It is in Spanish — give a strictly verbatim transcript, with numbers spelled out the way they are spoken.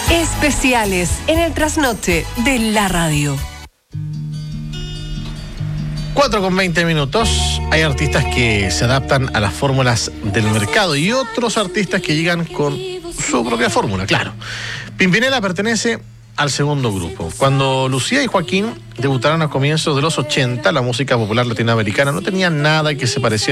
Especiales en el trasnoche de la radio. cuatro con veinte minutos. Hay artistas que se adaptan a las fórmulas del mercado y otros artistas que llegan con su propia fórmula, claro. Pimpinela pertenece al segundo grupo. Cuando Lucía y Joaquín debutaron a comienzos de los ochenta, la música popular latinoamericana no tenía nada que se pareciera